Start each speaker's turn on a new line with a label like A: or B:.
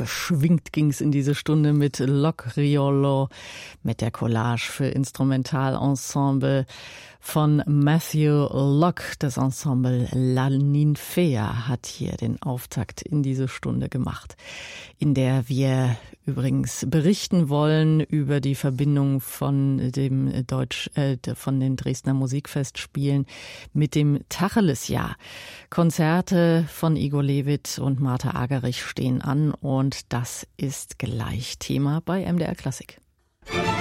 A: beschwingt ging's in diese Stunde mit Loc'Riolo, mit der Collage für Instrumentalensemble von Matthew Locke. Das Ensemble La Ninfea hat hier den Auftakt in diese Stunde gemacht, in der wir übrigens berichten wollen über die Verbindung von den Dresdner Musikfestspielen mit dem Tacheles-Jahr. Konzerte von Igor Levit und Martha Argerich stehen an und das ist gleich Thema bei MDR Klassik.